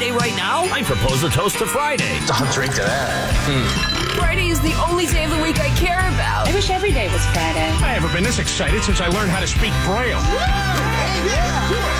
Friday right now? I propose a toast to Friday. I'll drink to that. Friday is the only day of the week I care about. I wish every day was Friday. I haven't been this excited since I learned how to speak Braille.